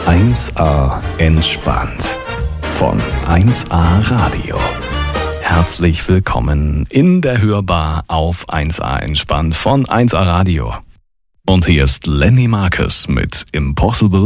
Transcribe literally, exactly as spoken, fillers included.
eins a entspannt von eins a Radio. Herzlich willkommen in der Hörbar auf eins a entspannt von eins a Radio. Und hier ist Lenny Marcus mit Impossible